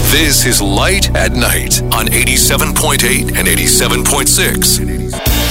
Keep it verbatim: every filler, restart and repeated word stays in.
This is Light at Night on eighty-seven point eight and eighty-seven point six.